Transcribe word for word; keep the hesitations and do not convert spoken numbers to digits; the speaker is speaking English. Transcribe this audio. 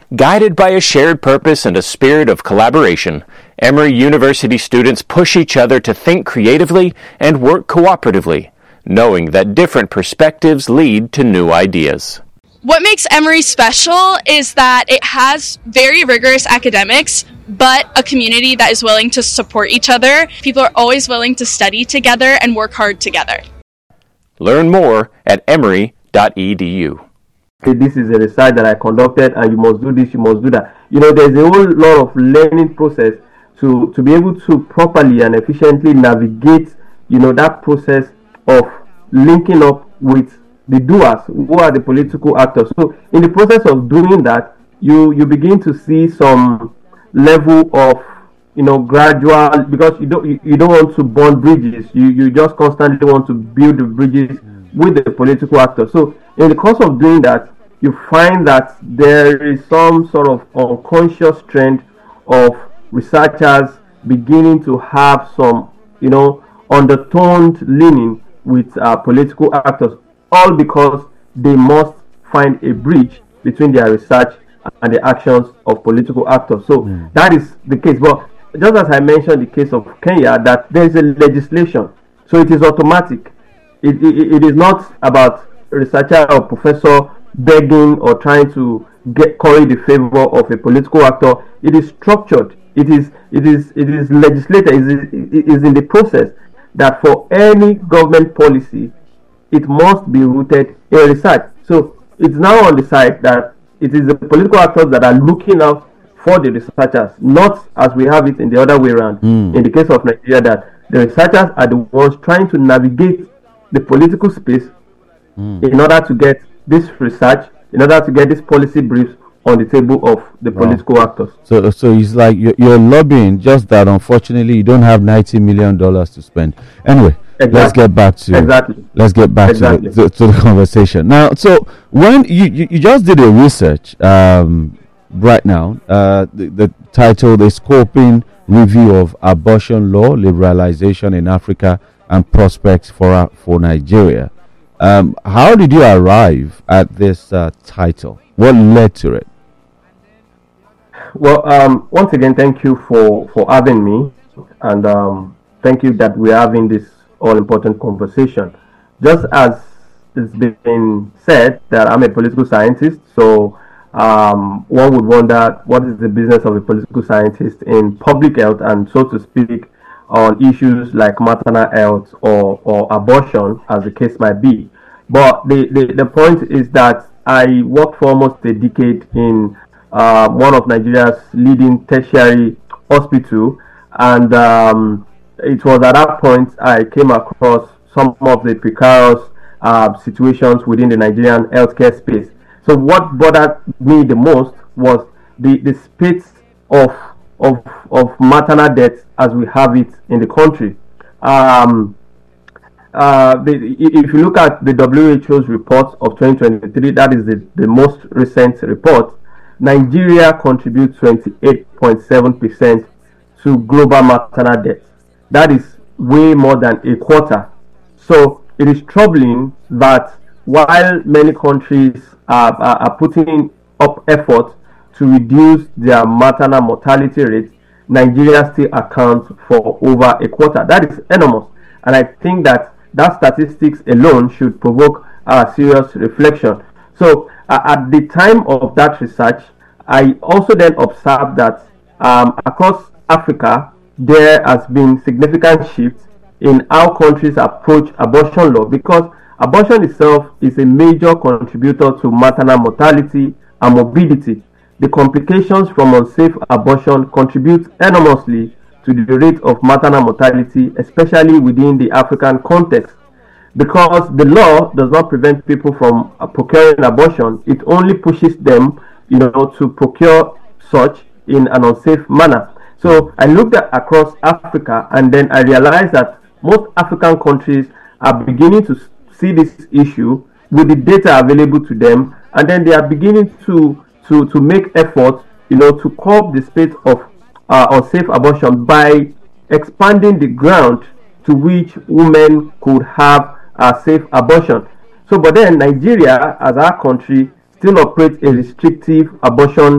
Guided by a shared purpose and a spirit of collaboration, Emory University students push each other to think creatively and work cooperatively, knowing that different perspectives lead to new ideas. What makes Emory special is that it has very rigorous academics, but a community that is willing to support each other. People are always willing to study together and work hard together. Learn more at emory dot e d u. This is a research that I conducted, and you must do this, you must do that. You know, there's a whole lot of learning process to, to be able to properly and efficiently navigate, you know, that process of linking up with the doers, who are the political actors. So in the process of doing that, you, you begin to see some level of, you know, gradual, because you don't, you, you don't want to burn bridges. You, you just constantly want to build the bridges with the political actors. So in the course of doing that, you find that there is some sort of unconscious trend of researchers beginning to have some, you know, undertoned leaning with uh, political actors, all because they must find a bridge between their research and the actions of political actors. So mm. that is the case. But just as I mentioned the case of Kenya, that there is a legislation, so it is automatic. It, it, it is not about a researcher or professor begging or trying to get curry the favor of a political actor. It is structured. It is it is it is legislated. It is, it is in the process that for any government policy, it must be rooted in research. So it's now on the side that it is the political actors that are looking out for the researchers, not as we have it in the other way around. Mm. In the case of Nigeria, that the researchers are the ones trying to navigate the political space mm. in order to get this research, in order to get this policy briefs on the table of the wow. political actors. So, so it's like you're, you're lobbying, just that unfortunately you don't have ninety million dollars to spend. Anyway, exactly. let's get back to exactly. let's get back exactly. to, the, to, to the conversation now. So, when you, you, you just did a research um, right now, uh, the, the title, the Scoping Review of Abortion Law Liberalization in Africa and Prospects for uh, for Nigeria. Um, how did you arrive at this uh, title? What led to it? Well, um, once again, thank you for, for having me, and um, thank you that we're having this all-important conversation. Just as it's been said that I'm a political scientist, so um, one would wonder what is the business of a political scientist in public health, and so to speak, on issues like maternal health or, or abortion, as the case might be. But the, the, the point is that I worked for almost a decade in uh, one of Nigeria's leading tertiary hospital, and um, it was at that point I came across some of the precarious uh, situations within the Nigerian healthcare space. So what bothered me the most was the, the space of of of maternal death as we have it in the country. Um, uh, the, if you look at the W H O's report of twenty twenty-three, that is the, the most recent report, Nigeria contributes twenty-eight point seven percent to global maternal death. That is way more than a quarter. So it is troubling that while many countries are, are, are putting up effort to reduce their maternal mortality rate, Nigeria still accounts for over a quarter. That is enormous, and I think that that statistics alone should provoke a serious reflection. So uh, at the time of that research, I also then observed that um, across Africa there has been significant shifts in how countries approach abortion law, because abortion itself is a major contributor to maternal mortality and morbidity. The complications from unsafe abortion contribute enormously to the rate of maternal mortality, especially within the African context. Because the law does not prevent people from uh, procuring abortion, it only pushes them, you know, to procure such in an unsafe manner. So I looked at across Africa, and then I realized that most African countries are beginning to see this issue with the data available to them, and then they are beginning to to to make efforts, you know, to curb the spate of uh, unsafe abortion by expanding the ground to which women could have a safe abortion. So, but then Nigeria, as our country, still operates a restrictive abortion